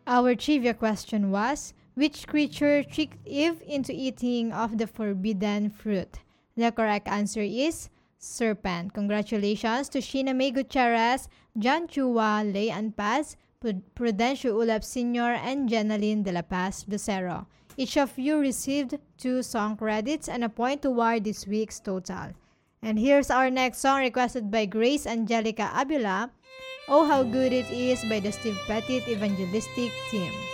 Our trivia question was, which creature tricked Eve into eating of the forbidden fruit? The correct answer is serpent. Congratulations to Sheena May Gutierrez, John Chua, Leigh Paz, Prudencio Ulap Sr., and Jenaline de la Paz Lucero. Each of you received 2 song credits and a point toward this week's total. And here's our next song requested by Grace Angelica Abila, Oh How Good It Is by the Steve Pettit Evangelistic Team.